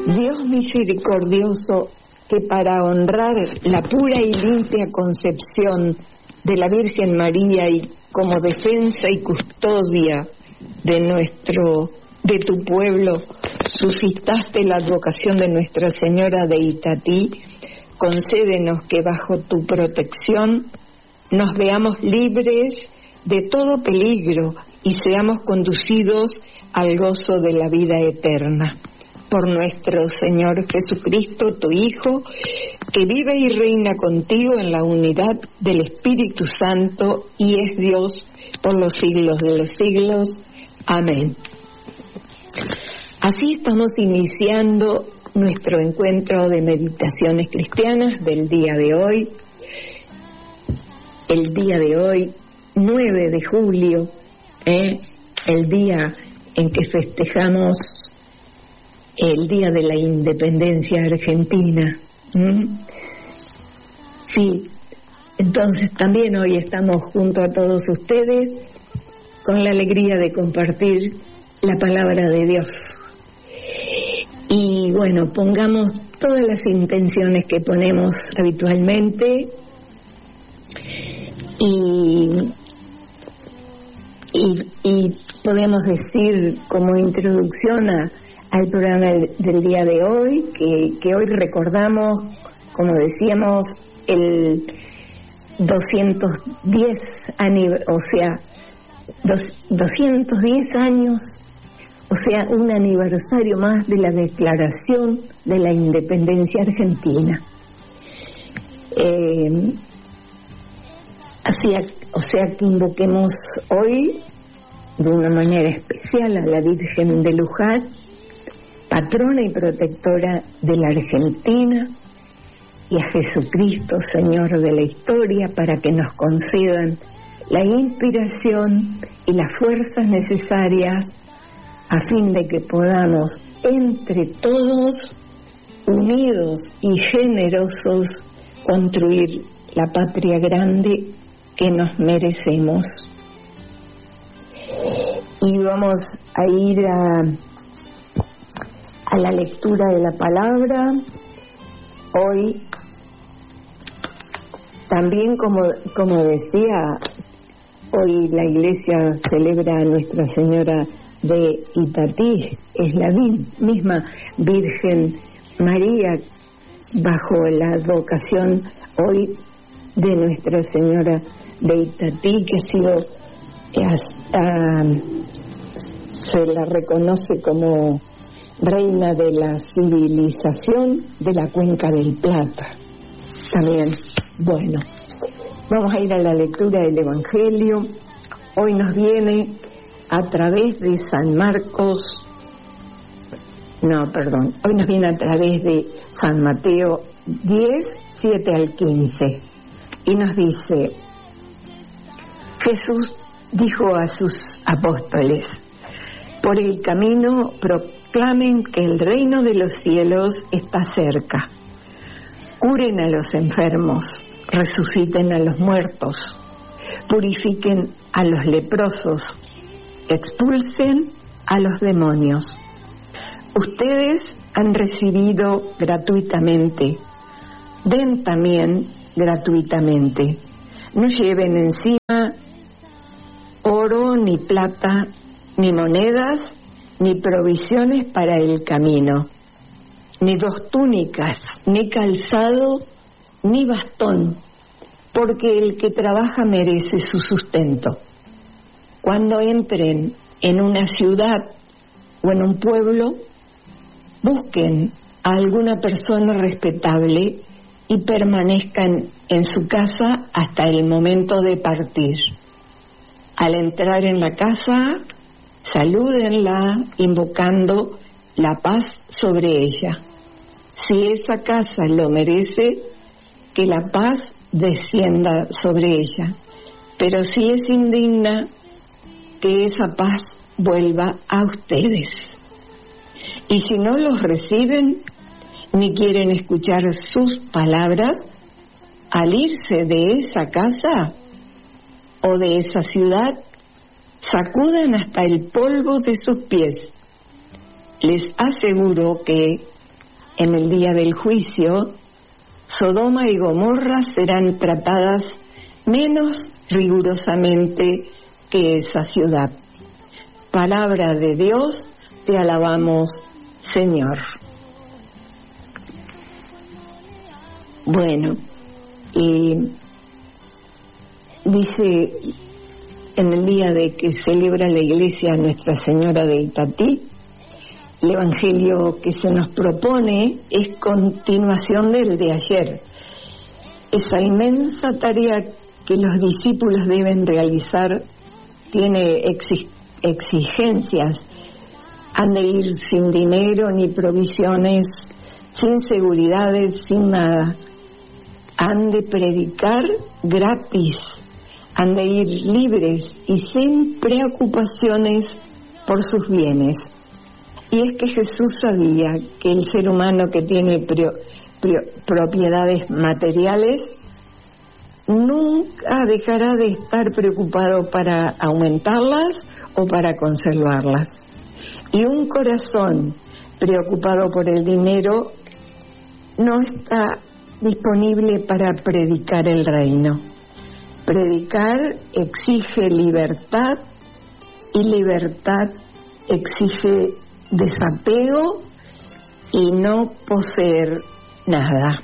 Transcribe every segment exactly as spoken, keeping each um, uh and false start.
Dios misericordioso, que para honrar la pura y limpia concepción de la Virgen María y como defensa y custodia de nuestro, de tu pueblo, suscitaste la advocación de Nuestra Señora de Itatí, concédenos que bajo tu protección nos veamos libres de todo peligro y seamos conducidos al gozo de la vida eterna. Por nuestro Señor Jesucristo, tu Hijo, que vive y reina contigo en la unidad del Espíritu Santo y es Dios por los siglos de los siglos. Amén. Así estamos iniciando nuestro encuentro de meditaciones cristianas del día de hoy. El día de hoy, nueve de julio, ¿eh? el día en que festejamos el Día de la Independencia Argentina. ¿Mm? Sí, entonces también hoy estamos junto a todos ustedes con la alegría de compartir la palabra de Dios. Y bueno, pongamos todas las intenciones que ponemos habitualmente y, y, y podemos decir como introducción a al programa del día de hoy, que, que hoy recordamos, como decíamos, el doscientos diez, o sea, dos, doscientos diez años, o sea, un aniversario más de la Declaración de la Independencia Argentina. Eh, así, o sea, que invoquemos hoy, de una manera especial, a la Virgen de Luján, patrona y protectora de la Argentina, y a Jesucristo, Señor de la historia, para que nos concedan la inspiración y las fuerzas necesarias a fin de que podamos, entre todos, unidos y generosos, construir la patria grande que nos merecemos. Y vamos a ir a a la lectura de la palabra. Hoy también, como, como decía, hoy la Iglesia celebra a Nuestra Señora de Itatí, es la misma Virgen María, bajo la advocación hoy de Nuestra Señora de Itatí, que ha sido hasta, se la reconoce como reina de la civilización de la Cuenca del Plata. También, bueno, vamos a ir a la lectura del Evangelio. Hoy nos viene a través de San Marcos, no, perdón, hoy nos viene a través de San Mateo diez, siete al quince, y nos dice: Jesús dijo a sus apóstoles: por el camino proclamen que el reino de los cielos está cerca. Curen a los enfermos, resuciten a los muertos, purifiquen a los leprosos, expulsen a los demonios. Ustedes han recibido gratuitamente, den también gratuitamente. No lleven encima oro, ni plata, ni monedas, ni provisiones para el camino, ni dos túnicas, ni calzado, ni bastón, porque el que trabaja merece su sustento. Cuando entren en una ciudad o en un pueblo, busquen a alguna persona respetable y permanezcan en su casa hasta el momento de partir. Al entrar en la casa, salúdenla invocando la paz sobre ella. Si esa casa lo merece, que la paz descienda sobre ella. Pero si es indigna, que esa paz vuelva a ustedes. Y si no los reciben, ni quieren escuchar sus palabras, al irse de esa casa o de esa ciudad, sacudan hasta el polvo de sus pies. Les aseguro que en el día del juicio, Sodoma y Gomorra serán tratadas menos rigurosamente que esa ciudad. Palabra de Dios, te alabamos, Señor. Bueno, y dice en el día de que celebra la Iglesia Nuestra Señora de Itatí, el Evangelio que se nos propone es continuación del de ayer. Esa inmensa tarea que los discípulos deben realizar tiene exigencias. Han de ir sin dinero ni provisiones, sin seguridades, sin nada. Han de predicar gratis, han de ir libres y sin preocupaciones por sus bienes. Y es que Jesús sabía que el ser humano que tiene pro, pro, propiedades materiales nunca dejará de estar preocupado para aumentarlas o para conservarlas. Y un corazón preocupado por el dinero no está disponible para predicar el reino. Predicar exige libertad y libertad exige desapego y no poseer nada.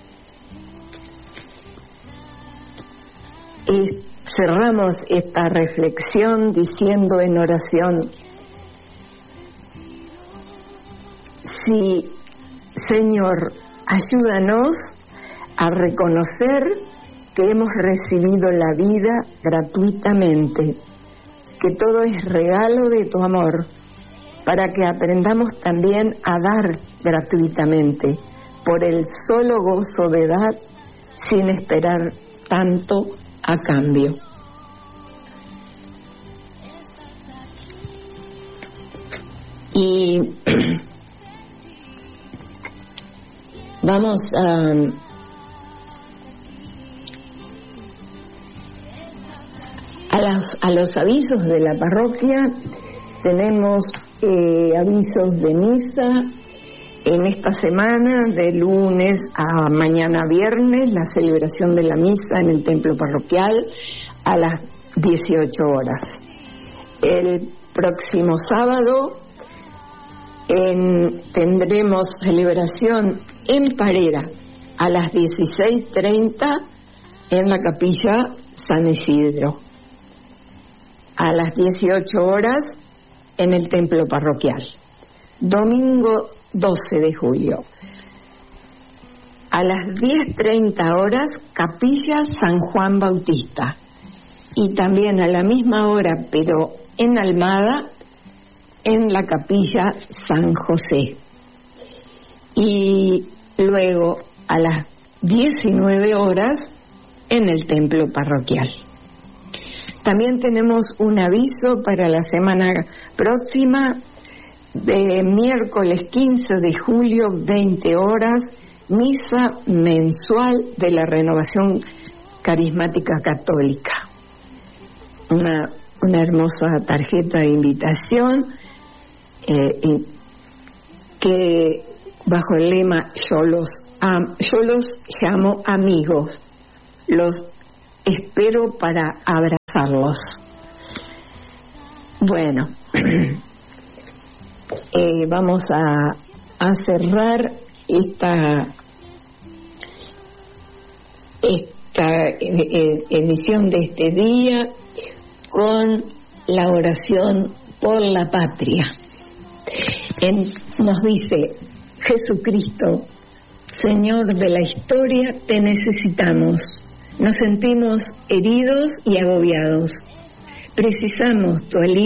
Y cerramos esta reflexión diciendo en oración: sí, Señor, ayúdanos a reconocer que hemos recibido la vida gratuitamente, que todo es regalo de tu amor, para que aprendamos también a dar gratuitamente, por el solo gozo de dar, sin esperar tanto a cambio. Y vamos a, a, los, a los avisos de la parroquia. Tenemos eh, avisos de misa en esta semana, de lunes a mañana viernes, la celebración de la misa en el templo parroquial a las dieciocho horas. El próximo sábado en, tendremos celebración en Parera a las dieciséis treinta en la capilla San Isidro. A las dieciocho horas en el templo parroquial. Domingo doce de julio. A las diez treinta horas, capilla San Juan Bautista. Y también a la misma hora, pero en Almada, en la capilla San José. Y luego a las diecinueve horas en el templo parroquial. También tenemos un aviso para la semana próxima, de miércoles quince de julio, veinte horas, misa mensual de la Renovación Carismática Católica. Una, una hermosa tarjeta de invitación eh, que bajo el lema yo los, am, yo los llamo amigos, los espero para abrazarlos. Bueno, eh, vamos a, a cerrar esta, esta eh, edición de este día con la oración por la patria. En, nos dice Jesucristo: Señor de la historia, te necesitamos. Nos sentimos heridos y agobiados. Precisamos tu alivio